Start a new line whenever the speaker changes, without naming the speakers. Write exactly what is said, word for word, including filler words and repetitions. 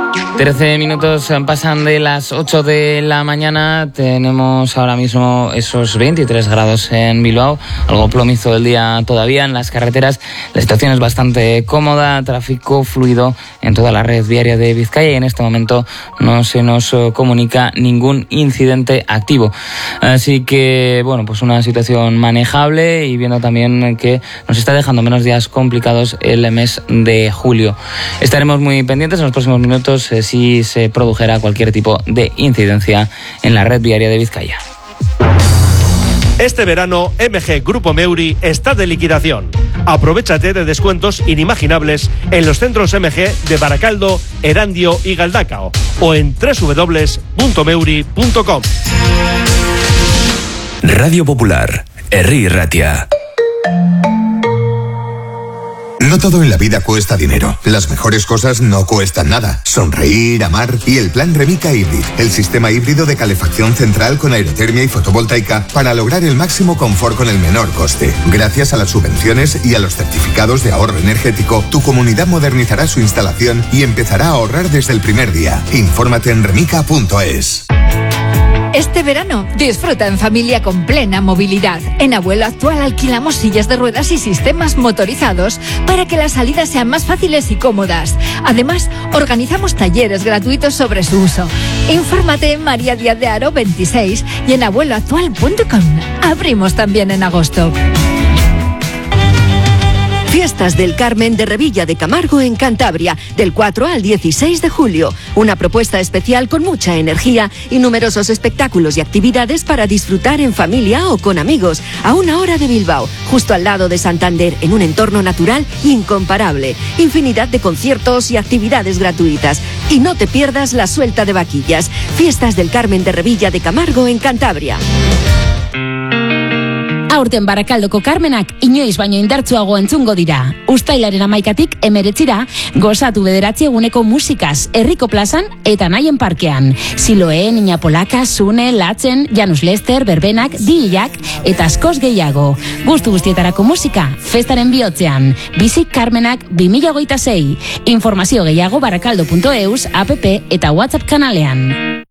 trece minutos pasan de las ocho de la mañana. Tenemos ahora mismo esos veintitrés grados en Bilbao. Algo plomizo el día todavía en las carreteras. La situación es bastante cómoda. Tráfico fluido en toda la red viaria de Vizcaya y en este momento no se nos comunica ningún incidente activo. Así que, bueno, pues una situación manejable y viendo también que nos está dejando menos días complicados el mes de julio. Estaremos muy pendientes en los próximos minutos eh, si se produjera cualquier tipo de incidencia en la red viaria de Vizcaya.
Este verano, M G Grupo Meuri está de liquidación. Aprovéchate de descuentos inimaginables en los centros M G de Baracaldo, Erandio y Galdacao o en doble u doble u doble u punto meuri punto com.
Radio Popular, Herri Ratia.
No todo en la vida cuesta dinero. Las mejores cosas no cuestan nada. Sonreír, amar y el plan Remica Hybrid, el sistema híbrido de calefacción central con aerotermia y fotovoltaica para lograr el máximo confort con el menor coste. Gracias a las subvenciones y a los certificados de ahorro energético, tu comunidad modernizará su instalación y empezará a ahorrar desde el primer día. Infórmate en remica punto es.
Este verano, disfruta en familia con plena movilidad. En Abuelo Actual alquilamos sillas de ruedas y sistemas motorizados para que las salidas sean más fáciles y cómodas. Además, organizamos talleres gratuitos sobre su uso. Infórmate en María Díaz de Haro veintiséis y en abuelo actual punto com. Abrimos también en agosto.
Fiestas del Carmen de Revilla de Camargo en Cantabria, del cuatro al dieciséis de julio. Una propuesta especial con mucha energía y numerosos espectáculos y actividades para disfrutar en familia o con amigos, a una hora de Bilbao, justo al lado de Santander, en un entorno natural incomparable. Infinidad de conciertos y actividades gratuitas. Y no te pierdas la suelta de vaquillas. Fiestas del Carmen de Revilla de Camargo en Cantabria.
Aurten Barakaldoko Carmenak inoiz baino indartsuago entzungo dira. Uztailaren hamaikatik emeretzira gozatu bederatzi eguneko musikaz herriko plazan eta Naien parkean. Siloe, Niña Polaka, Sune, Latzen, Janus Lester, Berbenak, Dillak eta askoz gehiago. Gustu guztietarako musika festaren bihotzean. Bizik Carmenak bi mila hogeita sei. Informazio gehiago barakaldo punto eus, app eta WhatsApp kanalean.